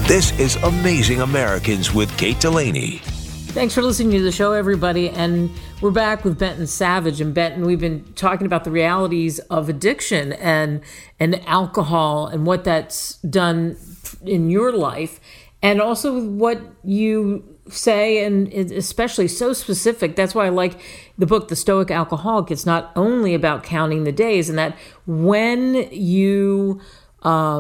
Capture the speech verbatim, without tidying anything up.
This is Amazing Americans with Kate Delaney. Thanks for listening to the show, everybody. And we're back with Benton Savage. And Benton, we've been talking about the realities of addiction and and alcohol and what that's done in your life, and also what you say, and especially so specific. That's why I like the book, The Stoic Alcoholic. It's not only about counting the days, and that when you uh,